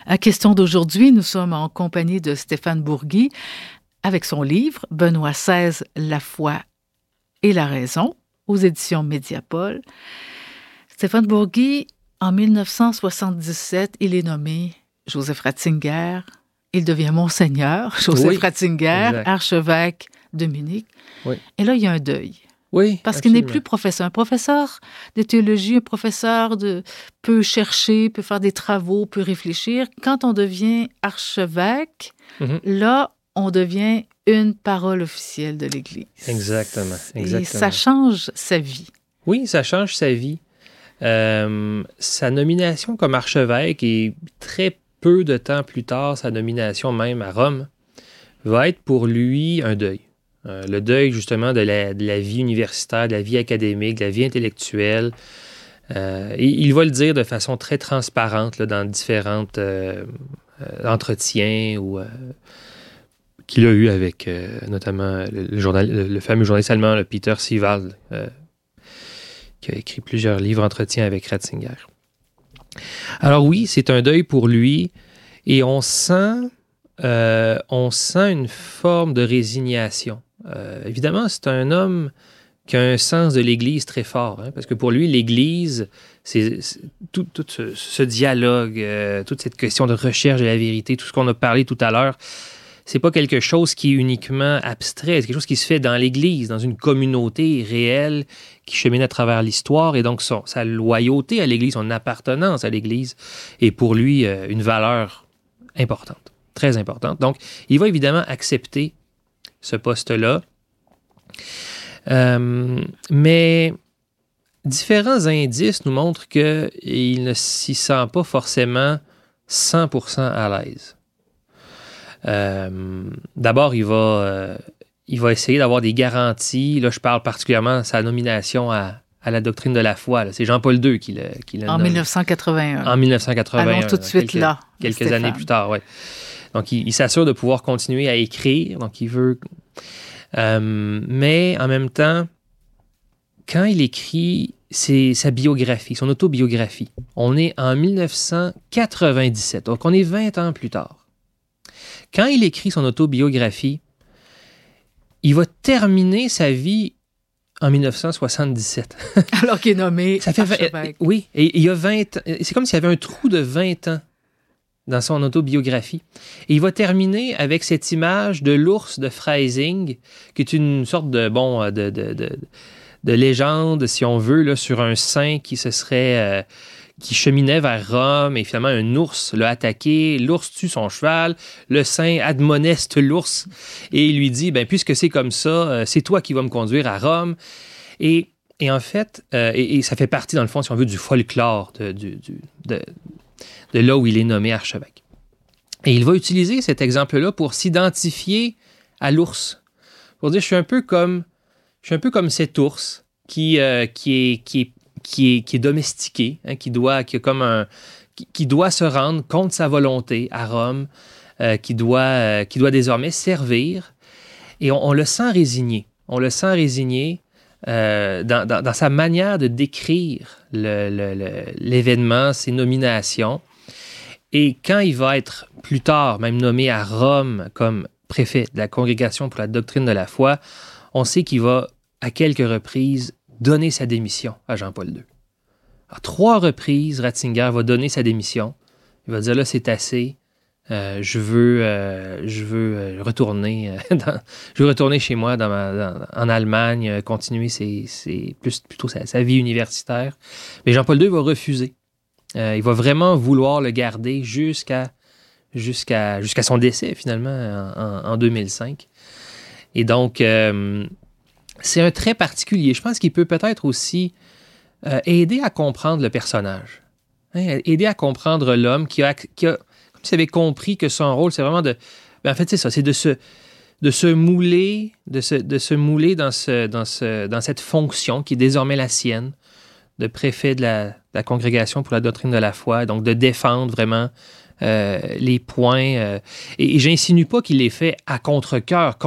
À Question d'aujourd'hui, nous sommes en compagnie de Stéphane Bourgui avec son livre « Benoît XVI, la foi et la raison » aux éditions Mediapol. Stéphane Bourgui, en 1977, il est nommé Joseph Ratzinger. Il devient Monseigneur Joseph Ratzinger, exact. Archevêque de Munich. Oui. Et là, il y a un deuil. Oui, Parce absolument. qu'il n'est plus professeur. Un professeur de théologie, un professeur peut chercher, peut faire des travaux, peut réfléchir. Quand on devient archevêque, là, on devient une parole officielle de l'Église. Exactement. Et ça change sa vie. Oui, ça change sa vie. Sa nomination comme archevêque et très peu de temps plus tard, sa nomination même à Rome, va être pour lui un deuil. Le deuil, justement, de la vie universitaire, de la vie académique, de la vie intellectuelle. Et il va le dire de façon très transparente là, dans différents entretiens qu'il a eu avec notamment le fameux journaliste allemand, le Peter Siewald, qui a écrit plusieurs livres entretiens avec Ratzinger. Alors oui, c'est un deuil pour lui et on sent une forme de résignation. Évidemment, c'est un homme qui a un sens de l'Église très fort, parce que pour lui, l'Église, c'est tout ce dialogue, toute cette question de recherche de la vérité, tout ce qu'on a parlé tout à l'heure, c'est pas quelque chose qui est uniquement abstrait, c'est quelque chose qui se fait dans l'Église, dans une communauté réelle qui chemine à travers l'histoire, et donc sa loyauté à l'Église, son appartenance à l'Église est pour lui une valeur importante, très importante. Donc, il va évidemment accepter ce poste-là. Mais différents indices nous montrent qu'il ne s'y sent pas forcément 100% à l'aise. D'abord, il va essayer d'avoir des garanties. Là, je parle particulièrement de sa nomination à la doctrine de la foi. Là. C'est Jean-Paul II qui l'a en nommé. 1981. En 1981. Allons tout de suite là. Quelques années plus tard, oui. Donc, il s'assure de pouvoir continuer à écrire. Donc, il veut... mais en même temps, quand il écrit sa biographie, son autobiographie, on est en 1997. Donc, on est 20 ans plus tard. Quand il écrit son autobiographie, il va terminer sa vie en 1977. Alors qu'il est nommé archevêque. Oui, et il y a 20 ans. C'est comme s'il y avait un trou de 20 ans dans son autobiographie. Et il va terminer avec cette image de l'ours de Freising, qui est une sorte de légende, si on veut, là, sur un saint qui qui cheminait vers Rome, et finalement un ours l'a attaqué, l'ours tue son cheval, le saint admoneste l'ours, et il lui dit, puisque c'est comme ça, c'est toi qui vas me conduire à Rome. Et en fait, et ça fait partie, dans le fond, si on veut, du folklore de là où il est nommé archevêque. Et il va utiliser cet exemple-là pour s'identifier à l'ours. Pour dire, je suis un peu comme cet ours qui est domestiqué, qui doit se rendre contre sa volonté à Rome, qui doit désormais servir. Et on le sent résigné. On le sent résigné dans sa manière de décrire l'événement, ses nominations. Et quand il va être plus tard même nommé à Rome comme préfet de la Congrégation pour la doctrine de la foi, on sait qu'il va à quelques reprises donner sa démission à Jean-Paul II. À 3 reprises, Ratzinger va donner sa démission. Il va dire, là, c'est assez. Je veux retourner chez moi en Allemagne, continuer plutôt sa vie universitaire. Mais Jean-Paul II va refuser. Il va vraiment vouloir le garder jusqu'à son décès, finalement, en 2005. Et donc, c'est un trait particulier. Je pense qu'il peut peut-être aussi aider à comprendre le personnage. Aider à comprendre l'homme qui a comme s'il avait compris que son rôle, c'est vraiment en fait, c'est ça, c'est de se mouler dans cette fonction qui est désormais la sienne, de préfet de la Congrégation pour la doctrine de la foi, donc de défendre vraiment les points. Et j'insinue pas qu'il les fait à contre-cœur